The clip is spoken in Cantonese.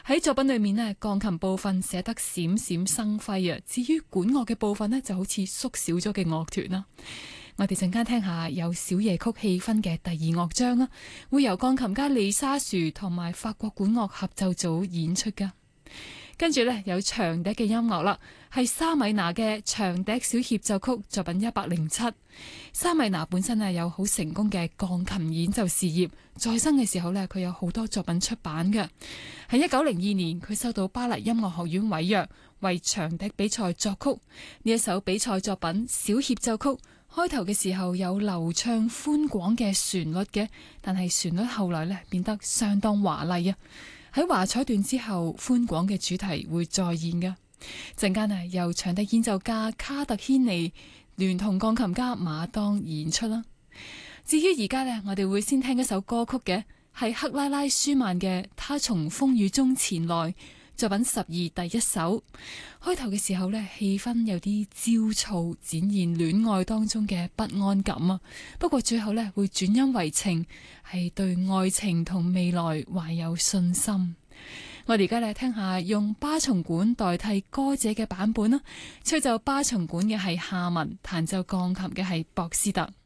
喺作品裏面呢，鋼琴部分寫得閃閃生輝啊，至於管樂嘅部分呢，就好似縮小咗嘅樂團啦。我哋陣間聽下有小夜曲氣氛嘅第二樂章啊，會由鋼琴家利沙殊同埋法國管樂合奏組演出噶。跟住呢，有長笛嘅音樂啦，係沙米拿嘅長笛小協奏曲作品107。沙米拿本身有好成功嘅鋼琴演奏事業，在生嘅時候呢，佢有好多作品出版嘅。喺1902年，佢收到巴黎音樂學院委約，為長笛比賽作曲。呢一首比賽作品小協奏曲，開頭嘅時候有流暢寬廣嘅旋律嘅，但係旋律後來呢，變得相當華麗啊。喺華彩段之後，寬廣嘅主題會再現嘅。陣間由長笛演奏家卡特軒尼聯同鋼琴家馬當演出啦。至於而家呢，我哋會先聽一首歌曲嘅，係克拉拉舒曼嘅《他從風雨中前來》作品12第一首。開頭嘅時候呢，氣氛有啲焦躁，展現戀愛當中嘅不安感啊。不過最後呢，會轉陰為晴，係對愛情同未來懷有信心。我哋而家嚟聽下用巴松管代替歌者嘅版本啦。吹奏巴松管嘅係夏文，彈奏鋼琴嘅係博斯特。